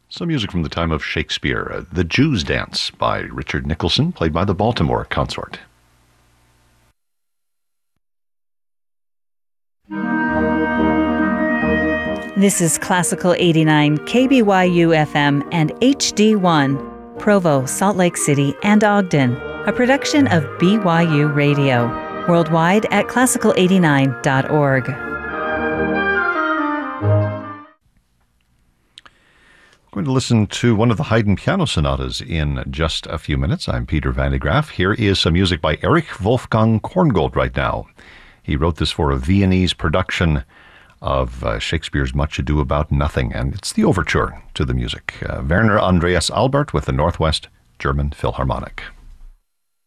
Some music from the time of Shakespeare, The Jew's Dance by Richard Nicholson, played by the Baltimore Consort. This is Classical 89 KBYU FM and HD1, Provo, Salt Lake City, and Ogden, a production of BYU Radio, worldwide at classical89.org. We're going to listen to one of the Haydn piano sonatas in just a few minutes. I'm Peter Van de Graaff. Here is some music by Erich Wolfgang Korngold right now. He wrote this for a Viennese production of Shakespeare's Much Ado About Nothing, and it's the overture to the music. Werner Andreas Albert with the Northwest German Philharmonic.